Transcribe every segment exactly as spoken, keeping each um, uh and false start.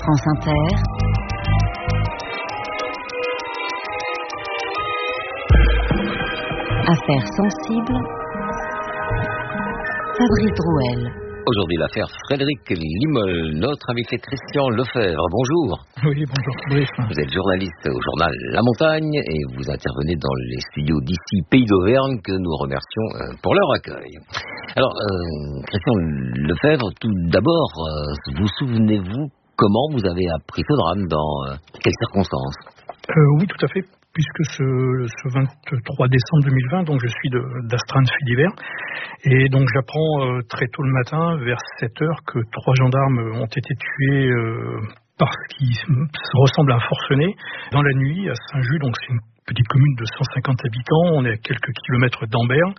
France Inter. Affaires sensibles. Fabrice Drouel. Aujourd'hui, l'affaire Frédéric Limolle. Notre invité Christian Lefebvre. Bonjour. Oui, bonjour Fabrice. Vous êtes journaliste au journal La Montagne et vous intervenez dans les studios d'ici Pays d'Auvergne que nous remercions pour leur accueil. Alors, euh, Christian Lefebvre, tout d'abord, euh, vous souvenez-vous comment vous avez appris ce drame, dans euh, quelles circonstances? euh, Oui, tout à fait. Puisque ce, ce vingt-trois décembre deux mille vingt, donc je suis de, d'astreinte fait divers, et donc j'apprends euh, très tôt le matin, vers sept heures, que trois gendarmes ont été tués euh, par ce qui ressemble à un forcené dans la nuit à Saint-Just. Donc c'est une petite commune de cent cinquante habitants, on est à quelques kilomètres d'Ambert.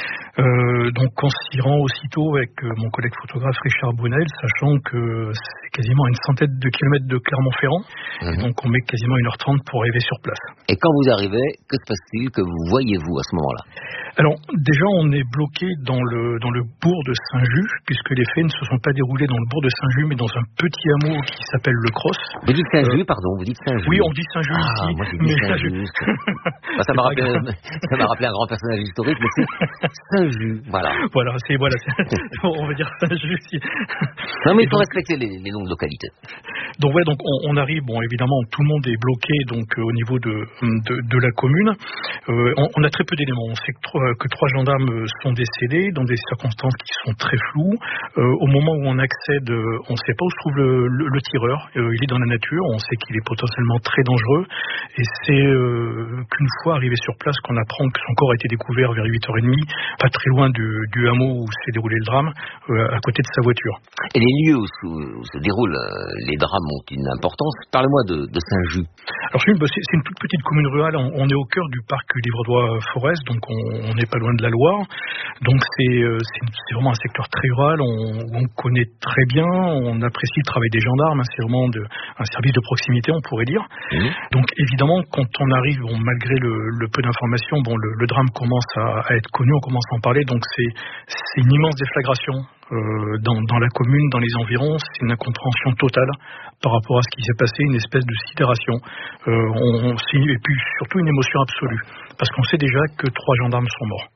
Euh, donc on s'y rend aussitôt avec euh, mon collègue photographe Richard Brunel, sachant que c'est quasiment une centaine de kilomètres de Clermont-Ferrand, mmh. Et donc on met quasiment une heure trente pour arriver sur place. Et quand vous arrivez, que se passe-t-il, que vous voyez-vous à ce moment-là? Alors déjà on est bloqué dans le dans le bourg de Saint-Just, puisque les faits ne se sont pas déroulés dans le bourg de Saint-Just, mais dans un petit hameau qui s'appelle Le Cros. Vous dites Saint-Just, euh, pardon, vous dites Saint-Just. Oui, on dit Saint-Just ah, ici. Moi j'ai dit Saint-Just. bah, ça, m'a rappelé, ça m'a rappelé un grand personnage historique, mais c'est Saint-Just, voilà. Voilà, c'est voilà, c'est, on va dire Saint-Just. Non mais il faut donc respecter les, les noms de localités. Donc ouais, donc on, on arrive, bon évidemment tout le monde est bloqué donc euh, au niveau de de, de la commune. Euh, on, on a très peu d'éléments. On sait que trois, que trois gendarmes sont décédés dans des circonstances qui sont très floues. Euh, au moment où on accède, euh, on ne sait pas où se trouve le, le, le tireur. Euh, il est dans la nature. On sait qu'il est potentiellement très dangereux. Et c'est euh, qu'une fois arrivé sur place qu'on apprend que son corps a été découvert vers huit heures trente, pas très loin du, du hameau où s'est déroulé le drame, euh, à côté de sa voiture. Et les lieux où, où se déroulent euh, les drames ont une importance. Parlez-moi de, de Saint-Just. Alors c'est une, c'est une toute petite commune rurale. On, on est au cœur du parc Livradois-Forez, donc on n'est pas loin de la Loire. Donc c'est, c'est, c'est vraiment un secteur très rural, on, on connaît très bien, on apprécie le travail des gendarmes, hein, c'est vraiment de, un service de proximité, on pourrait dire. Mmh. Donc évidemment, quand on arrive, bon, malgré le, le peu d'informations, bon, le, le drame commence à, à être connu, on commence à en parler, donc c'est, c'est une immense déflagration euh, dans, dans la commune, dans les environs, c'est une incompréhension totale par rapport à ce qui s'est passé, une espèce de sidération, euh, on, on, et puis surtout une émotion absolue, parce qu'on sait déjà que trois gendarmes sont morts.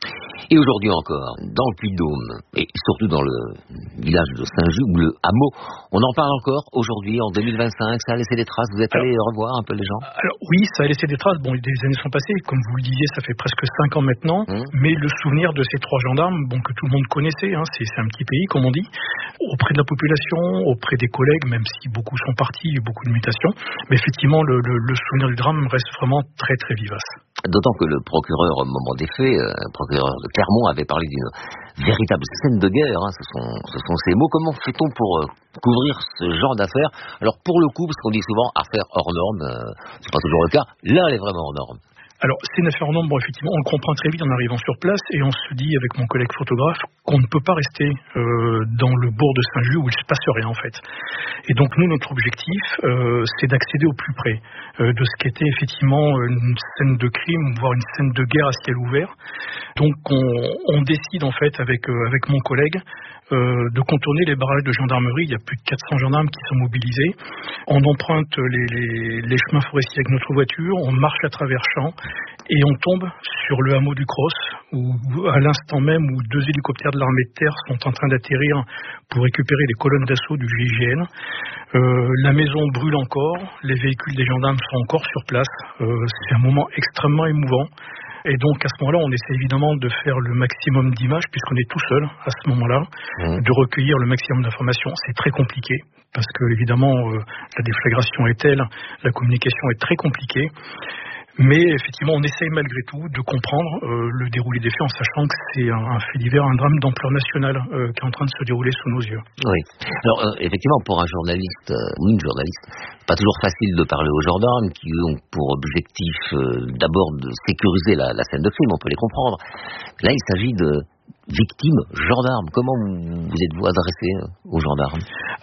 Et aujourd'hui encore, dans le Puy-de-Dôme, et surtout dans le village de Saint-Just, ou le hameau, on en parle encore aujourd'hui, en deux mille vingt-cinq, ça a laissé des traces, vous êtes allé revoir un peu les gens? Alors oui, ça a laissé des traces, bon, des années sont passées, comme vous le disiez, ça fait presque cinq ans maintenant, mmh. Mais le souvenir de ces trois gendarmes, bon, que tout le monde connaissait, hein, c'est, c'est un petit pays, comme on dit, auprès de la population, auprès des collègues, même si beaucoup sont partis, il y a eu beaucoup de mutations, mais effectivement, le, le, le souvenir du drame reste vraiment très très vivace. D'autant que le procureur, au moment des faits, euh, procureur de Clermont, avait parlé d'une véritable scène de guerre, hein, ce sont, ce sont ces mots. Comment fait-on pour euh, couvrir ce genre d'affaires? Alors pour le coup, parce qu'on dit souvent affaire hors norme, euh, c'est pas toujours le cas, là elle est vraiment hors norme. Alors, c'est une affaire en nombre, bon, effectivement, on le comprend très vite en arrivant sur place et on se dit avec mon collègue photographe qu'on ne peut pas rester euh, dans le bourg de Saint-Just où il ne se passe rien en fait. Et donc nous, notre objectif, euh, c'est d'accéder au plus près euh, de ce qu'était effectivement une scène de crime, voire une scène de guerre à ciel ouvert. Donc on, on décide en fait avec, euh, avec mon collègue euh, de contourner les barrages de gendarmerie. Il y a plus de quatre cents gendarmes qui sont mobilisés. On emprunte les, les, les chemins forestiers avec notre voiture, on marche à travers champs. Et on tombe sur le hameau du Cros, où à l'instant même où deux hélicoptères de l'armée de terre sont en train d'atterrir pour récupérer les colonnes d'assaut du G I G N. Euh, la maison brûle encore, les véhicules des gendarmes sont encore sur place. Euh, c'est un moment extrêmement émouvant. Et donc à ce moment-là, on essaie évidemment de faire le maximum d'images, puisqu'on est tout seul à ce moment-là, mmh. de recueillir le maximum d'informations. C'est très compliqué, parce que évidemment, euh, la déflagration est telle, la communication est très compliquée. Mais effectivement, on essaye malgré tout de comprendre euh, le déroulé des faits en sachant que c'est un, un fait divers, un drame d'ampleur nationale euh, qui est en train de se dérouler sous nos yeux. Oui. Alors euh, effectivement, pour un journaliste euh, ou une journaliste, pas toujours facile de parler aux gendarmes qui ont pour objectif euh, d'abord de sécuriser la, la scène de crime, on peut les comprendre. Là, il s'agit de victimes gendarmes. Comment vous, vous êtes-vous adressé aux gendarmes?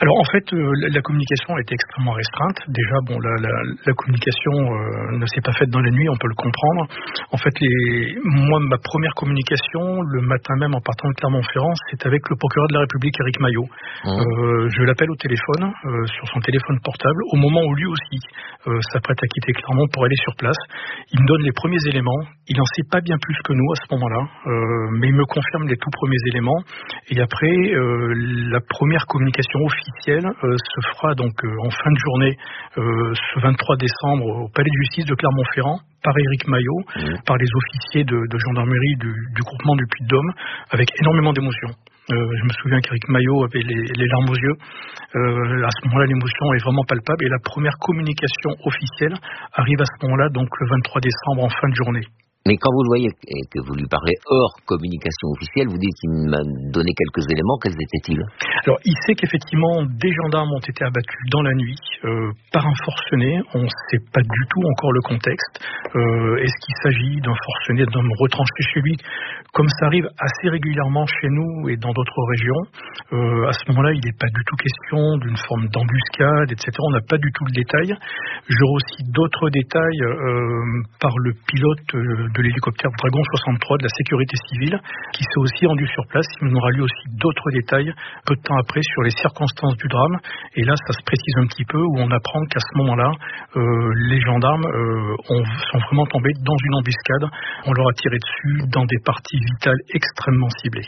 Alors en fait, euh, la, la communication était extrêmement restreinte. Déjà, bon, la, la, la communication euh, ne s'est pas faite dans la nuit, on peut le comprendre. En fait, les, moi, ma première communication, le matin même en partant de Clermont-Ferrand, c'est avec le procureur de la République, Éric Maillot. Mmh. Euh, je l'appelle au téléphone, euh, sur son téléphone portable, au moment où lui aussi euh, s'apprête à quitter Clermont pour aller sur place. Il me donne les premiers éléments. Il n'en sait pas bien plus que nous à ce moment-là, euh, mais il me confirme les tout premiers éléments. Et après, euh, la première communication officielle euh, se fera donc euh, en fin de journée, euh, ce vingt-trois décembre, au Palais de Justice de Clermont-Ferrand, par Éric Maillot, mmh. par les officiers de, de gendarmerie du, du groupement du Puy-de-Dôme, avec énormément d'émotion. Euh, je me souviens qu'Éric Maillot avait les, les larmes aux yeux. Euh, à ce moment-là, l'émotion est vraiment palpable et la première communication officielle arrive à ce moment-là, donc le vingt-trois décembre en fin de journée. Mais quand vous le voyez et que vous lui parlez hors communication officielle, vous dites qu'il m'a donné quelques éléments, quels étaient-ils? Alors, il sait qu'effectivement, des gendarmes ont été abattus dans la nuit euh, par un forcené. On ne sait pas du tout encore le contexte. Euh, est-ce qu'il s'agit d'un forcené, d'un homme retranché chez lui, comme ça arrive assez régulièrement chez nous et dans d'autres régions? euh, À ce moment-là, il n'est pas du tout question d'une forme d'embuscade, et cetera. On n'a pas du tout le détail. J'aurai aussi d'autres détails euh, par le pilote euh, de l'hélicoptère Dragon soixante-trois de la sécurité civile, qui s'est aussi rendu sur place. Il nous aura lui aussi d'autres détails peu de temps après sur les circonstances du drame. Et là, ça se précise un petit peu, où on apprend qu'à ce moment-là, euh, les gendarmes euh, ont, sont vraiment tombés dans une embuscade. On leur a tiré dessus dans des parties vitales extrêmement ciblées.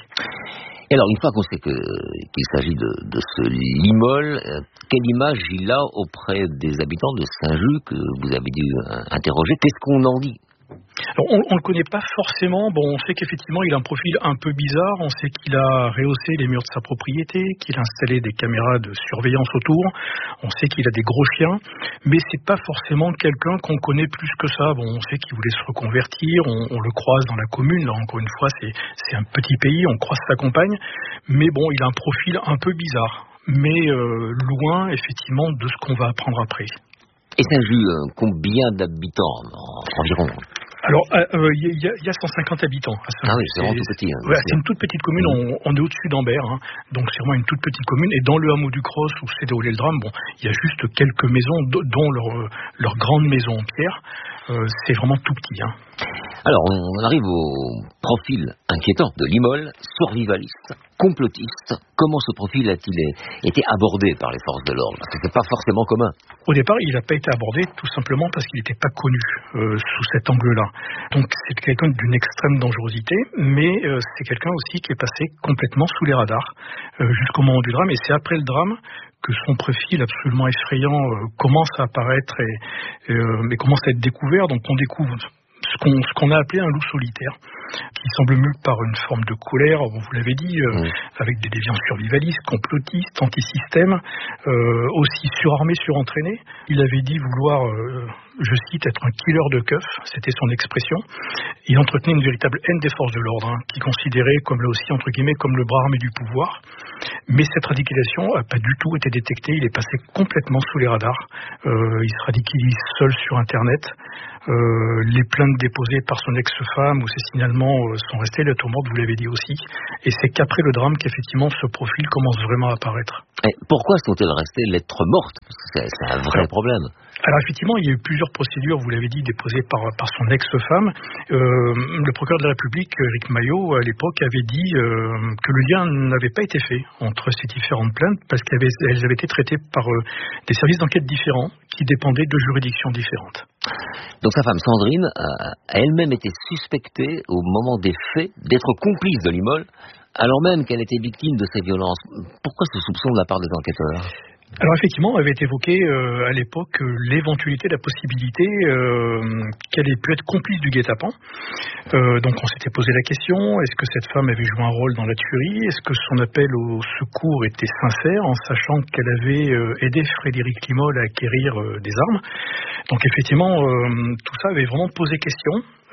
Et alors, une fois qu'on sait que, qu'il s'agit de, de ce Limol, euh, quelle image il a auprès des habitants de Saint-Just que vous avez dû euh, interroger? Qu'est-ce qu'on en dit? Alors, on ne le connaît pas forcément. Bon, on sait qu'effectivement, il a un profil un peu bizarre. On sait qu'il a rehaussé les murs de sa propriété, qu'il a installé des caméras de surveillance autour. On sait qu'il a des gros chiens, mais c'est pas forcément quelqu'un qu'on connaît plus que ça. Bon, on sait qu'il voulait se reconvertir. On, on le croise dans la commune. Là, encore une fois, c'est, c'est un petit pays. On croise sa compagne, mais bon, il a un profil un peu bizarre, mais euh, loin effectivement de ce qu'on va apprendre après. Et Saint-Just, euh, combien d'habitants environ? Alors, il euh, y, y, y a cent cinquante habitants. Ah oui, c'est vraiment tout petit. Hein, ouais, c'est une toute petite commune, on, on est au-dessus d'Ambert, hein, donc c'est vraiment une toute petite commune. Et dans le hameau du Cross, où s'est déroulé le drame, bon, il y a juste quelques maisons, dont leur, leur grande maison en pierre. Euh, c'est vraiment tout petit. Hein. Alors, on arrive au profil inquiétant de Limol, survivaliste, complotiste. Comment ce profil a-t-il été abordé par les forces de l'ordre? Parce que c'est pas forcément commun. Au départ, il n'a pas été abordé tout simplement parce qu'il n'était pas connu euh, sous cet angle-là. Donc, c'est quelqu'un d'une extrême dangerosité, mais euh, c'est quelqu'un aussi qui est passé complètement sous les radars euh, jusqu'au moment du drame. Et c'est après le drame que son profil absolument effrayant euh, commence à apparaître et, euh, et commence à être découvert. Donc, on découvre ce qu'on, ce qu'on a appelé un loup solitaire, qui semble mu par une forme de colère, vous l'avez dit, euh, oui. avec des déviants survivalistes, complotistes, anti-système, euh, aussi surarmé, surentraîné. Il avait dit vouloir, euh, je cite, être un killer de keufs, c'était son expression. Il entretenait une véritable haine des forces de l'ordre, hein, qu'il considérait comme là aussi, entre guillemets, comme le bras armé du pouvoir. Mais cette radicalisation n'a pas du tout été détectée, il est passé complètement sous les radars. Euh, il se radicalise seul sur Internet. Euh, les plaintes déposées par son ex-femme ou ses signalements euh, sont restées lettres mortes, vous l'avez dit aussi. Et c'est qu'après le drame qu'effectivement ce profil commence vraiment à apparaître. Et pourquoi sont-elles restées lettres mortes? Parce que c'est, c'est un vrai Alors, problème. Alors effectivement, il y a eu plusieurs procédures, vous l'avez dit, déposées par, par son ex-femme. Euh, le procureur de la République, Éric Maillot, à l'époque, avait dit euh, que le lien n'avait pas été fait entre ces différentes plaintes parce qu'elles avaient, elles avaient été traitées par euh, des services d'enquête différents qui dépendaient de juridictions différentes. Donc sa femme Sandrine a elle-même été suspectée au moment des faits d'être complice de Limol, alors même qu'elle était victime de ces violences. Pourquoi ce soupçon de la part des enquêteurs ? Alors effectivement, on avait évoqué euh, à l'époque euh, l'éventualité, la possibilité euh, qu'elle ait pu être complice du guet-apens. Euh, donc on s'était posé la question, est-ce que cette femme avait joué un rôle dans la tuerie? Est-ce que son appel au secours était sincère en sachant qu'elle avait euh, aidé Frédéric Limol à acquérir euh, des armes? Donc effectivement, euh, tout ça avait vraiment posé question.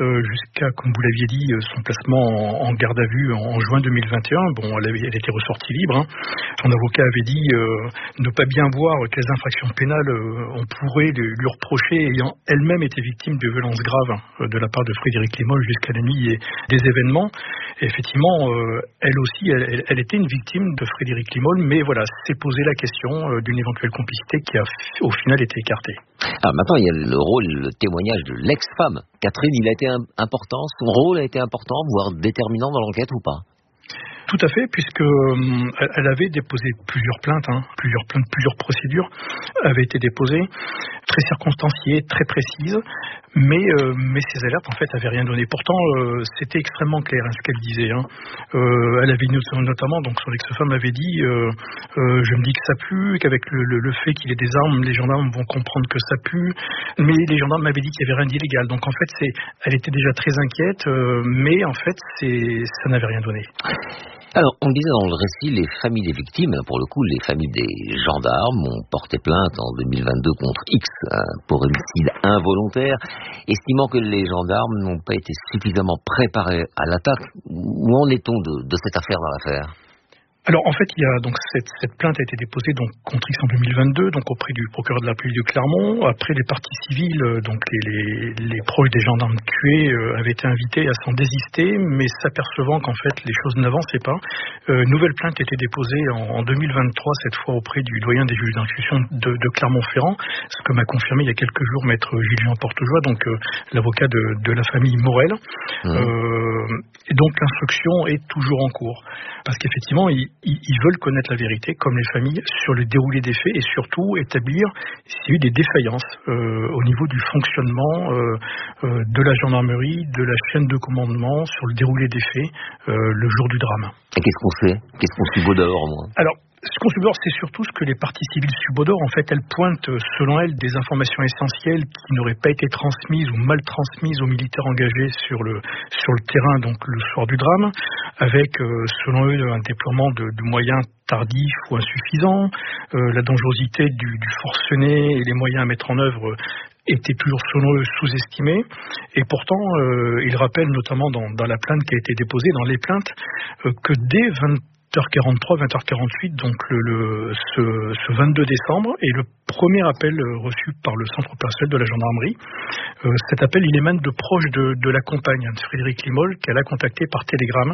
euh, jusqu'à, comme vous l'aviez dit, son placement en, en garde à vue en, en juin deux mille vingt et un. Bon, elle, avait, elle était ressortie libre. Hein. Son avocat avait dit euh, ne pas bien voir quelles infractions pénales euh, on pourrait lui, lui reprocher, ayant elle-même été victime de violences graves euh, de la part de Frédéric Limolle jusqu'à la nuit des événements. Et effectivement, euh, elle aussi, elle, elle était une victime de Frédéric Limolle, mais voilà, s'est posé la question euh, d'une éventuelle complicité qui a au final été écartée. Ah, maintenant, il y a le rôle, le témoignage de l'ex-femme. Catherine, il a été important, son rôle a été important, voire déterminant dans l'enquête ou pas? Tout à fait, puisque euh, elle avait déposé plusieurs plaintes, hein, plusieurs plaintes, plusieurs procédures avaient été déposées, très circonstanciées, très précises, mais euh, mais ces alertes en fait avaient rien donné. Pourtant, euh, c'était extrêmement clair hein, ce qu'elle disait. Hein. Euh, elle avait notamment, donc son ex-femme avait dit, euh, euh, je me dis que ça pue, qu'avec le, le, le fait qu'il ait des armes, les gendarmes vont comprendre que ça pue, mais les gendarmes m'avaient dit qu'il n'y avait rien d'illégal. Donc en fait, c'est, elle était déjà très inquiète, euh, mais en fait, c'est, ça n'avait rien donné. Alors, on disait dans le récit, les familles des victimes, pour le coup, les familles des gendarmes ont porté plainte en deux mille vingt-deux contre X pour homicide involontaire, estimant que les gendarmes n'ont pas été suffisamment préparés à l'attaque. Où en est-on de, de cette affaire dans l'affaire ? Alors en fait, il y a donc cette, cette plainte a été déposée donc contre X en deux mille vingt-deux, donc auprès du procureur de la République de Clermont. Après, les parties civiles, donc les, les, les proches des gendarmes tués, euh, avaient été invités à s'en désister, mais s'apercevant qu'en fait les choses n'avançaient pas, euh, nouvelle plainte a été déposée en, en deux mille vingt-trois, cette fois auprès du doyen des juges d'instruction de, de Clermont-Ferrand, ce que m'a confirmé il y a quelques jours maître Gilles-Jean Portejoie, donc euh, l'avocat de, de la famille Morel. Mmh. Euh, et donc l'instruction est toujours en cours, parce qu'effectivement il ils veulent connaître la vérité, comme les familles, sur le déroulé des faits et surtout établir s'il y a eu des défaillances euh, au niveau du fonctionnement euh, euh, de la gendarmerie, de la chaîne de commandement, sur le déroulé des faits euh, le jour du drame. Et qu'est-ce qu'on sait ? Qu'est-ce qu'on subodore, moi ? Alors, ce qu'on subodore, c'est surtout ce que les parties civiles subodorent. En fait, elles pointent, selon elles, des informations essentielles qui n'auraient pas été transmises ou mal transmises aux militaires engagés sur le sur le terrain, donc le soir du drame, avec, euh, selon eux, un déploiement de, de moyens tardifs ou insuffisants, euh, la dangerosité du, du forcené et les moyens à mettre en œuvre étaient toujours, selon eux, sous-estimés. Et pourtant, euh, ils rappellent notamment dans, dans la plainte qui a été déposée, dans les plaintes, euh, que dès vingt heures quarante-trois, vingt heures quarante-huit, donc le, le, ce, ce vingt-deux décembre, et le premier appel reçu par le centre opérationnel de la gendarmerie. Euh, cet appel, il émane de proches de, de la compagne de Frédéric Limolle, qu'elle a contacté par télégramme.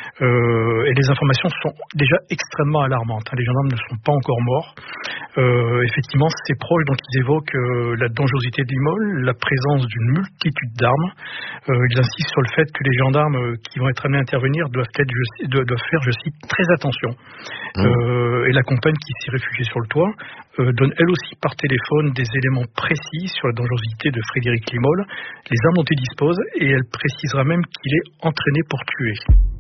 Euh, et les informations sont déjà extrêmement alarmantes. Hein. Les gendarmes ne sont pas encore morts. Euh, effectivement, ces proches, donc ils évoquent euh, la dangerosité de Limolle, la présence d'une multitude d'armes. Euh, ils insistent sur le fait que les gendarmes euh, qui vont être amenés à intervenir doivent, être, je, doivent faire, je cite, très attention. Mmh. Euh, et la compagne qui s'est réfugiée sur le toit euh, donne elle aussi par téléphone des éléments précis sur la dangerosité de Frédéric Limolle, les armes dont il dispose, et elle précisera même qu'il est entraîné pour tuer.